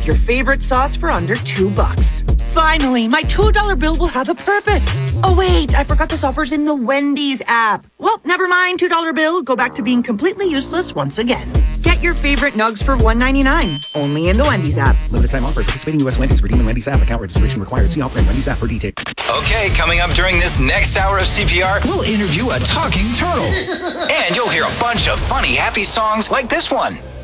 with your favorite sauce for under $2. Finally, my $2 bill will have a purpose. Oh wait, I forgot this offer's in the Wendy's app. Well, never mind, $2 bill. Go back to being completely useless once again. Get your favorite nugs for $1.99. Only in the Wendy's app. Limited time offer. Participating U.S. Wendy's. Redeem in Wendy's app. Account registration required. See offer in Wendy's app for details. Okay, coming up during this next hour of CPR, we'll interview a talking turtle. And you'll hear a bunch of funny, happy songs like this one.